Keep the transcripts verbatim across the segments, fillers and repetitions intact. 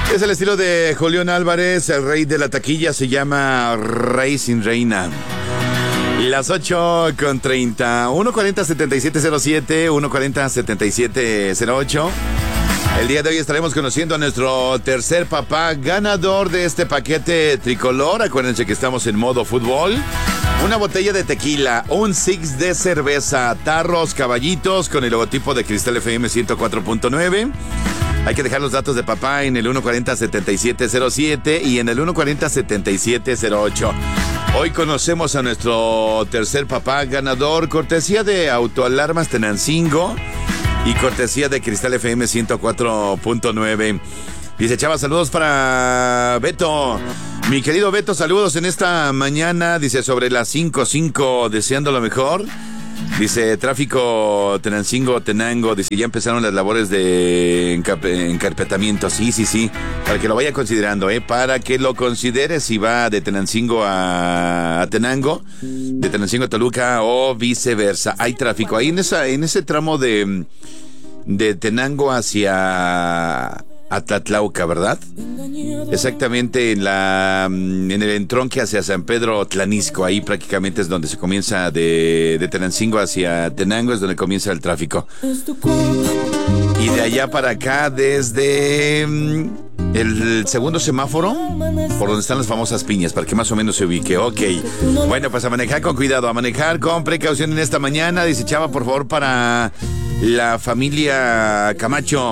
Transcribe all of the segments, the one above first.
Es el estilo de Julián Álvarez, el rey de la taquilla, se llama Rey sin Reina. Las ocho con treinta, uno cuarenta, setenta y siete cero siete, uno cuarenta, setenta y siete cero ocho. El día de hoy estaremos conociendo a nuestro tercer papá ganador de este paquete tricolor. Acuérdense que estamos en modo fútbol. Una botella de tequila, un six de cerveza, tarros, caballitos con el logotipo de Cristal F M ciento cuatro punto nueve. Hay que dejar los datos de papá en el uno cuarenta, setenta y siete cero siete y en el uno cuarenta, setenta y siete cero ocho. Hoy conocemos a nuestro tercer papá ganador, cortesía de Autoalarmas Tenancingo y cortesía de Cristal F M ciento cuatro punto nueve. Dice Chava, saludos para Beto. Mi querido Beto, saludos en esta mañana. Dice sobre las cinco cinco, deseando lo mejor. Dice tráfico Tenancingo, Tenango. Dice ya empezaron las labores de encarpetamiento. Sí, sí, sí. Para que lo vaya considerando, ¿eh? Para que lo considere si va de Tenancingo a, a Tenango, de Tenancingo a Toluca o viceversa. Hay tráfico ahí en esa, en ese tramo de, de Tenango hacia Atlatlauca, ¿verdad? Exactamente en la en el entronque hacia San Pedro Tlanisco, ahí prácticamente es donde se comienza de, de Tenancingo hacia Tenango, es donde comienza el tráfico. Y de allá para acá, desde el segundo semáforo, por donde están las famosas piñas, para que más o menos se ubique. Ok. Bueno, pues a manejar con cuidado, a manejar con precaución en esta mañana. Dice Chava, por favor, para la familia Camacho.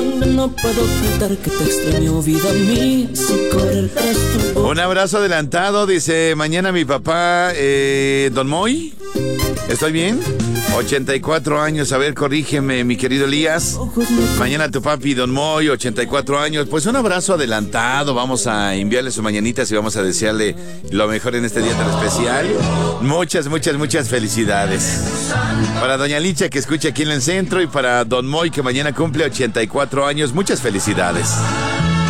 Un abrazo adelantado, dice mañana mi papá, eh, Don Moy. ¿Estoy bien? ochenta y cuatro años, a ver, corrígeme, mi querido Elías. Mañana tu papi, Don Moy, ochenta y cuatro años. Pues un abrazo adelantado, vamos a enviarle sus mañanitas y vamos a desearle lo mejor en este día tan especial. Muchas, muchas, muchas felicidades. Para doña Licha, que escucha aquí en el centro, y para Don Moy, que mañana cumple ochenta y cuatro años, muchas felicidades.